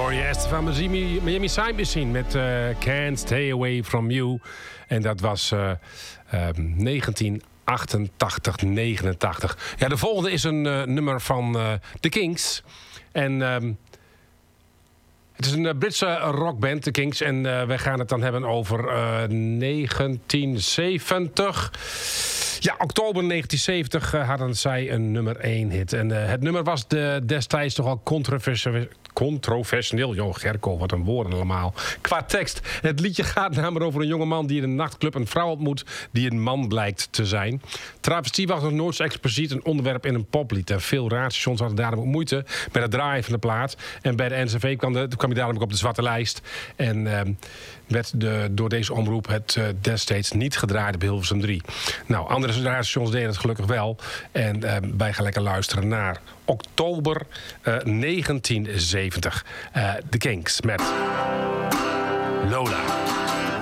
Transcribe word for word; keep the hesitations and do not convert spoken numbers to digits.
Gloria Estefan van Miami, Miami Sound Machine met uh, Can't Stay Away From You. En dat was uh, uh, negentien achtentachtig, negenentachtig. Ja, de volgende is een uh, nummer van uh, The Kinks. En um, het is een uh, Britse rockband, The Kinks. En uh, wij gaan het dan hebben over uh, negentien zeventig. Ja, oktober negentien zeventig uh, hadden zij een nummer één hit. En uh, het nummer was de, destijds toch al controversieel. Controversieel, joh, Gerko, wat een woorden allemaal. Qua tekst, het liedje gaat namelijk over een jongeman die in een nachtclub een vrouw ontmoet die een man blijkt te zijn. Travestie was nog nooit zo expliciet een onderwerp in een poplied. En veel radiostations hadden daarom ook moeite met het draaien van de plaat. En bij de N C V kwam, de, kwam je daarom ook op de zwarte lijst. En uh, werd de, door deze omroep het uh, destijds niet gedraaid op Hilversum drie. Nou, andere radiostations deden het gelukkig wel. En uh, wij gaan lekker luisteren naar oktober uh, negentien zeventig. Uh, The Kinks met Lola.